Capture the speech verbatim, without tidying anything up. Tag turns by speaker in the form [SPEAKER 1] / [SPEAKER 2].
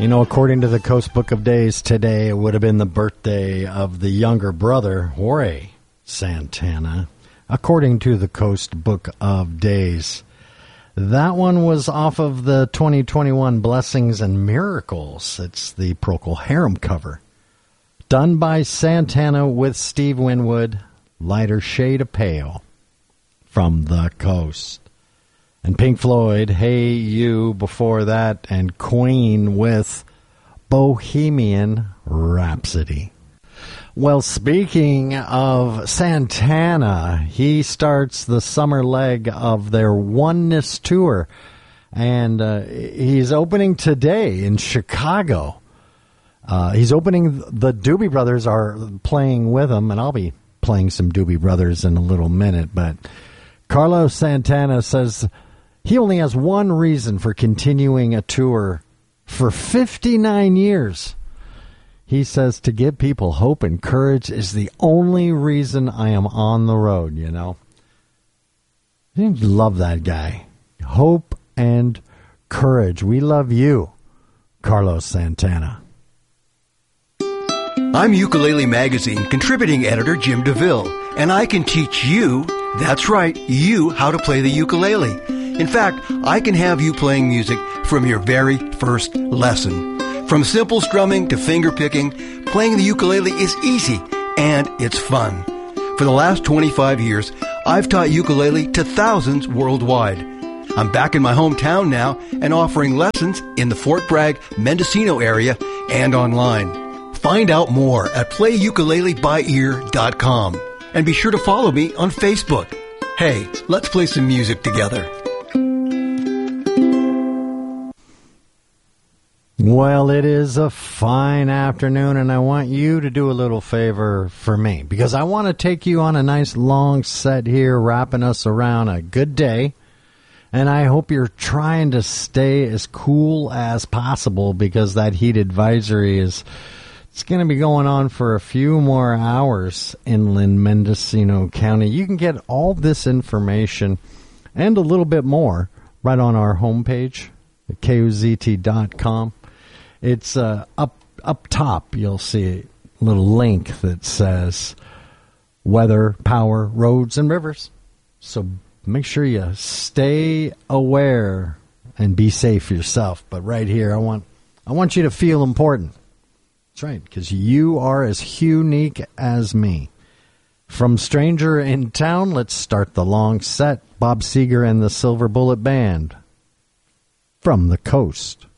[SPEAKER 1] You know, according to the Coast Book of Days, today it would have been the birthday of the younger brother, Jorge Santana, according to the Coast Book of Days. That one was off of the twenty twenty-one Blessings and Miracles. It's the Procol Harum cover. Done by Santana with Steve Winwood, Lighter Shade of Pale, from the Coast. And Pink Floyd, Hey You, before that, and Queen with Bohemian Rhapsody. Well, speaking of Santana, he starts the summer leg of their Oneness Tour, and uh, he's opening today in Chicago. Uh, he's opening, the Doobie Brothers are playing with him, and I'll be playing some Doobie Brothers in a little minute, but Carlos Santana says he only has one reason for continuing a tour for fifty-nine years. He says to give people hope and courage is the only reason I am on the road, you know. I love that guy. Hope and courage. We love you, Carlos Santana.
[SPEAKER 2] I'm Ukulele Magazine contributing editor Jim DeVille, and I can teach you, that's right, you, how to play the ukulele. In fact, I can have you playing music from your very first lesson. From simple strumming to finger picking, playing the ukulele is easy and it's fun. For the last twenty-five years, I've taught ukulele to thousands worldwide. I'm back in my hometown now and offering lessons in the Fort Bragg, Mendocino area and online. Find out more at play ukulele by ear dot com. And be sure to follow me on Facebook. Hey, let's play some music together.
[SPEAKER 1] Well, it is a fine afternoon, and I want you to do a little favor for me, because I want to take you on a nice long set here, wrapping us around a good day, and I hope you're trying to stay as cool as possible, because that heat advisory is it's going to be going on for a few more hours inland Mendocino County. You can get all this information and a little bit more right on our homepage at K U Z T dot com. It's uh, up up top. You'll see a little link that says weather, power, roads, and rivers. So make sure you stay aware and be safe yourself. But right here, I want I want you to feel important. That's right, because you are as unique as me. From Stranger in Town, let's start the long set. Bob Seger and the Silver Bullet Band from the Coast.